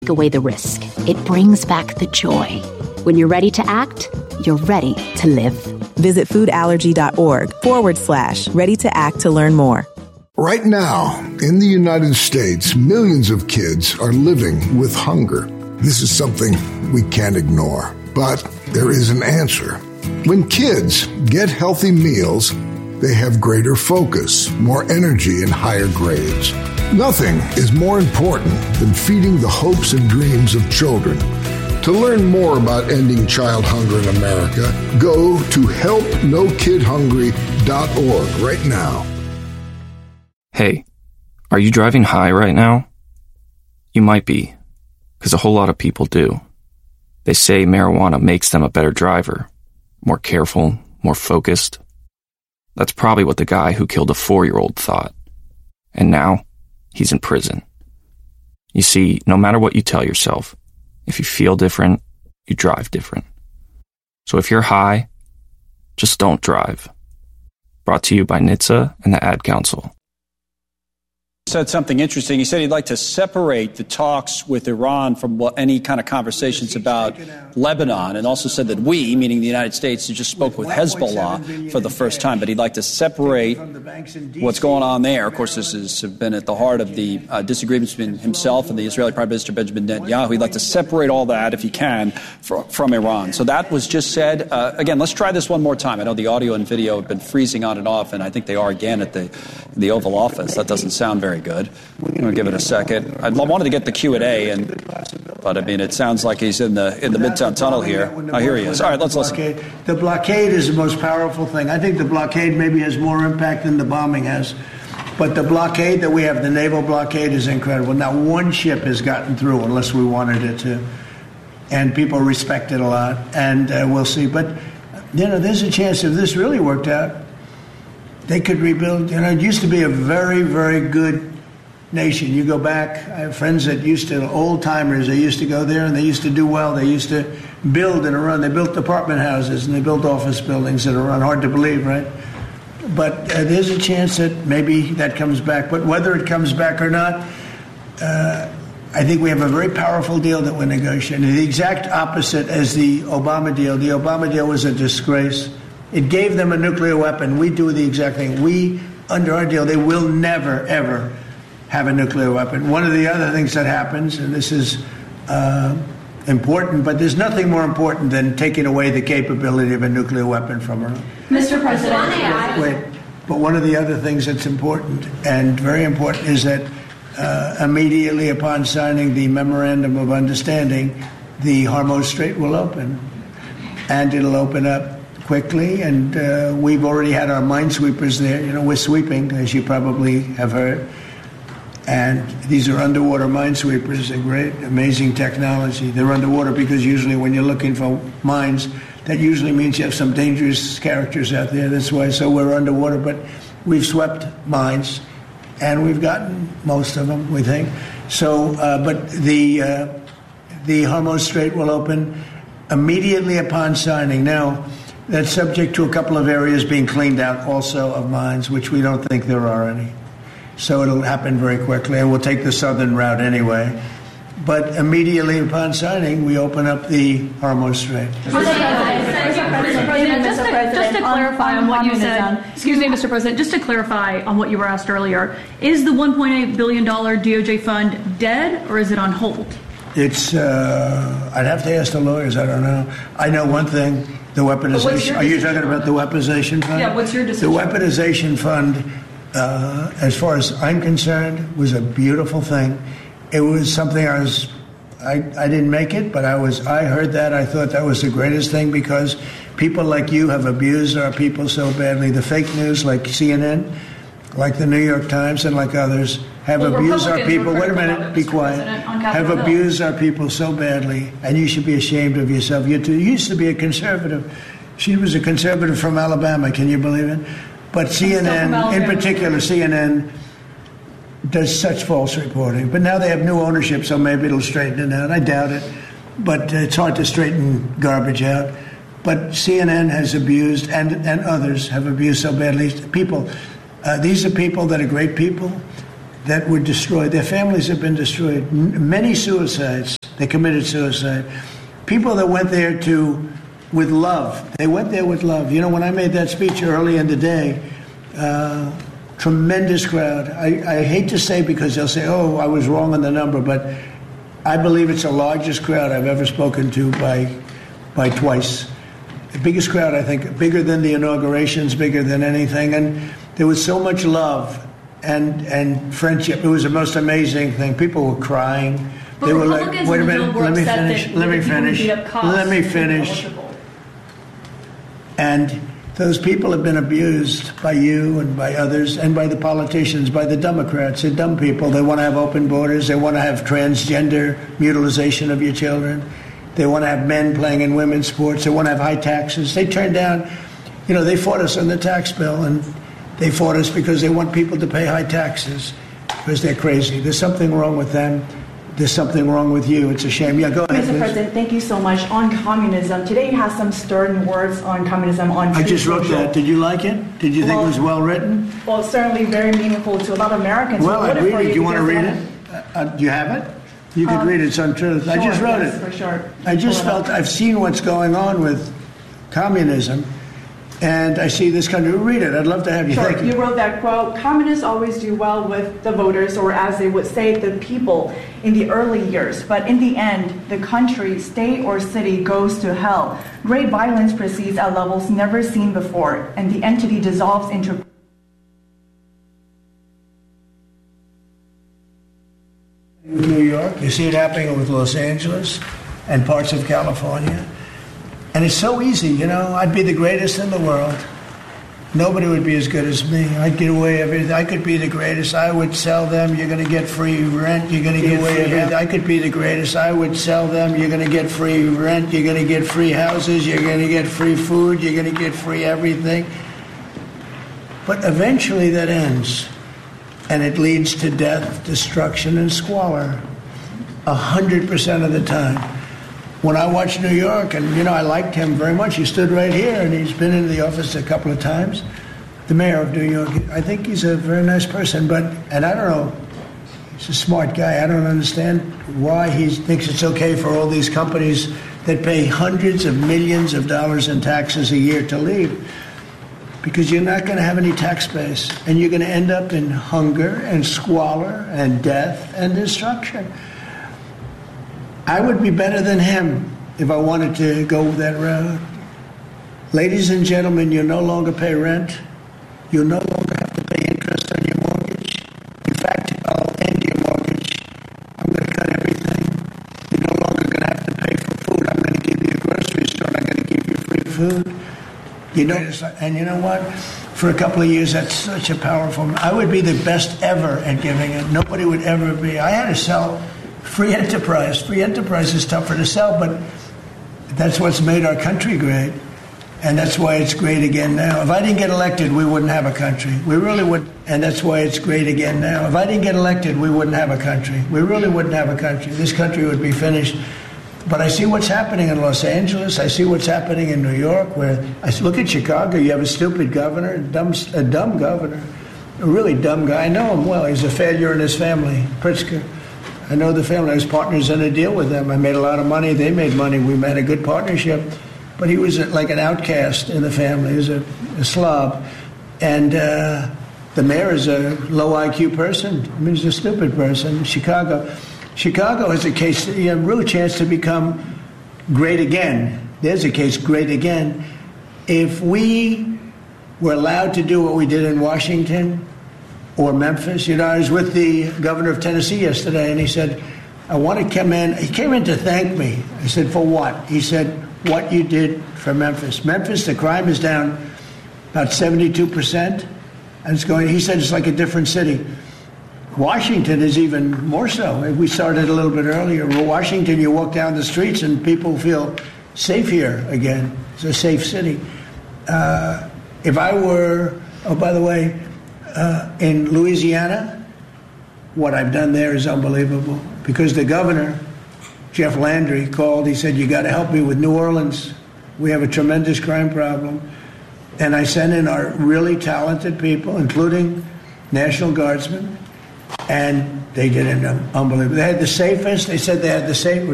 take away the risk. It brings back the joy. When you're ready to act, you're ready to live. Visit foodallergy.org/ready to act to learn more. Right now, in the United States, millions of kids are living with hunger. This is something we can't ignore, but there is an answer. When kids get healthy meals, they have greater focus, more energy, and higher grades. Nothing is more important than feeding the hopes and dreams of children. To learn more about ending child hunger in America, go to helpnokidhungry.org right now. Hey, are you driving high right now? You might be, because a whole lot of people do. They say marijuana makes them a better driver, more careful, more focused. That's probably what the guy who killed a 4-year-old thought. And now, he's in prison. You see, no matter what you tell yourself, if you feel different, you drive different. So if you're high, just don't drive. Brought to you by NHTSA and the Ad Council. Said something interesting. He said he'd like to separate the talks with Iran from any kind of conversations about Lebanon, and also said that we, meaning the United States, just spoke with Hezbollah for the first time, but he'd like to separate what's going on there. Of course, this has been at the heart of the disagreements between himself and the Israeli Prime Minister Benjamin Netanyahu. He'd like to separate all that, if he can, from Iran. So that was just said. Again, let's try this one more time. I know the audio and video have been freezing on and off, and I think they are again at the Oval Office. That doesn't sound very good. I'm going to give it a second. I wanted to get the Q&A, but I mean, it sounds like he's in the Midtown Tunnel here. Oh, here he is. All right, let's listen. The blockade is the most powerful thing. I think the blockade maybe has more impact than the bombing has. But the blockade that we have, the naval blockade, is incredible. Not one ship has gotten through unless we wanted it to. And people respect it a lot. And we'll see. But, there's a chance if this really worked out, they could rebuild. It used to be a very, very good nation. You go back, I have friends that old timers, they used to go there and they used to do well. They used to build and run. They built apartment houses and they built office buildings that are run. Hard to believe, right? But there's a chance that maybe that comes back. But whether it comes back or not, I think we have a very powerful deal that we're negotiating. The exact opposite as the Obama deal. The Obama deal was a disgrace. It gave them a nuclear weapon. We do the exact thing. We, under our deal, they will never, ever have a nuclear weapon. One of the other things that happens, and this is important, but there's nothing more important than taking away the capability of a nuclear weapon from Iran. Mr. President. Wait, but one of the other things that's important, and very important, is that immediately upon signing the Memorandum of Understanding, the Hormuz Strait will open. And it'll open up quickly, and we've already had our minesweepers there. We're sweeping, as you probably have heard. And these are underwater minesweepers. They're great, amazing technology. They're underwater because usually when you're looking for mines, that usually means you have some dangerous characters out there. That's why. So we're underwater, but we've swept mines, and we've gotten most of them, we think. So, but the Hormuz Strait will open immediately upon signing. Now, that's subject to a couple of areas being cleaned out also of mines, which we don't think there are any. So it'll happen very quickly, and we'll take the southern route anyway. But immediately upon signing, we open up the Hormuz Strait. Just to clarify on what you said, excuse me, Mr. President, just to clarify on what you were asked earlier, is the $1.8 billion DOJ fund dead, or is it on hold? It's, I'd have to ask the lawyers, I don't know. I know one thing, the weaponization. Are you talking about the weaponization fund? Yeah, what's your decision? The weaponization fund, as far as I'm concerned, was a beautiful thing. It was something I didn't make it, but I heard that. I thought that was the greatest thing because people like you have abused our people so badly. The fake news like CNN, like the New York Times, and like others have abused our people. Wait a minute, be quiet. Have abused our people so badly, and you should be ashamed of yourself. You used to be a conservative. She was a conservative from Alabama. Can you believe it? But CNN, in particular, CNN does such false reporting. But now they have new ownership, so maybe it'll straighten it out. I doubt it. But it's hard to straighten garbage out. But CNN has abused, and others have abused so badly. People, these are people that are great people that were destroyed. Their families have been destroyed. Many suicides. They committed suicide. People that went there with love. They went there with love. You know, when I made that speech early in the day, tremendous crowd. I hate to say, because they'll say, oh, I was wrong on the number, but I believe it's the largest crowd I've ever spoken to by twice. The biggest crowd, I think, bigger than the inaugurations, bigger than anything. And there was so much love and friendship. It was the most amazing thing. People were crying. But they were like, Republicans wait a in the minute, bill were let me upset finish. that Let me people would finish. beat up cops Let me if they're finish. eligible. And those people have been abused by you and by others and by the politicians, by the Democrats. They're dumb people. They want to have open borders. They want to have transgender mutilization of your children. They want to have men playing in women's sports. They want to have high taxes. They turned down, you know, they fought us on the tax bill, and they fought us because they want people to pay high taxes because they're crazy. There's something wrong with them. There's something wrong with you. It's a shame. Yeah, go ahead. Mr. President, thank you so much. On communism, today you have some stern words on communism. I just wrote that. Did you like it? Did you think it was well written? Well, certainly very meaningful to a lot of Americans. Well, I'd read it. Do you want to read it? Do you have it? You could read it. It's on Truth. Sure, I just wrote yes, it. for sure. I just felt I've seen what's going on with communism, and I see this country. Read it. I'd love to have you. Sure. Thank you. You wrote that quote, communists always do well with the voters, or as they would say, the people in the early years. But in the end, the country, state, or city goes to hell. Great violence proceeds at levels never seen before, and the entity dissolves into New York. You see it happening with Los Angeles and parts of California. And it's so easy, you know. I'd be the greatest in the world. Nobody would be as good as me. I'd get away everything. I could be the greatest. I would sell them. You're going to get free rent. You're going to get free everything. I could be the greatest. I would sell them. You're going to get free rent. You're going to get free houses. You're going to get free food. You're going to get free everything. But eventually that ends. And it leads to death, destruction, and squalor 100% of the time. When I watched New York, and, you know, I liked him very much. He stood right here, and he's been into the office a couple of times. The mayor of New York, I think he's a very nice person, and I don't know, he's a smart guy. I don't understand why he thinks it's okay for all these companies that pay hundreds of millions of dollars in taxes a year to leave. Because you're not going to have any tax base, and you're going to end up in hunger and squalor and death and destruction. I would be better than him if I wanted to go that route. Ladies and gentlemen, you no longer pay rent. You no longer have to pay interest on your mortgage. In fact, I'll end your mortgage. I'm going to cut everything. You're no longer going to have to pay for food. I'm going to give you a grocery store. I'm going to give you free food. You know, and you know what? For a couple of years, that's such a powerful. I would be the best ever at giving it. Nobody would ever be. I had to sell free enterprise. Free enterprise is tougher to sell, but that's what's made our country great. And that's why it's great again now. If I didn't get elected, we wouldn't have a country. We really would. And that's why it's great again now. If I didn't get elected, we wouldn't have a country. We really wouldn't have a country. This country would be finished. But I see what's happening in Los Angeles. I see what's happening in New York, where I look at Chicago. You have a stupid governor, a dumb governor, a really dumb guy. I know him well. He's a failure in his family, Pritzker. I know the family. I was partners in a deal with them. I made a lot of money. They made money. We made a good partnership. But he was like an outcast in the family. He was a slob. And the mayor is a low IQ person. I mean, he's a stupid person. Chicago has a case, you have a real chance to become great again. There's a case, great again. If we were allowed to do what we did in Washington or Memphis, you know, I was with the governor of Tennessee yesterday, and he said, I want to come in. He came in to thank me. I said, for what? He said, what you did for Memphis. Memphis, the crime is down about 72%. And it's going, he said, it's like a different city. Washington is even more so. We started a little bit earlier. Washington, you walk down the streets and people feel safe here again. It's a safe city. If I were, oh, by the way, in Louisiana, what I've done there is unbelievable. Because the governor, Jeff Landry, called. He said, you got to help me with New Orleans. We have a tremendous crime problem. And I sent in our really talented people, including National Guardsmen. And they did it unbelievable. They had the safest. They said they had the safest.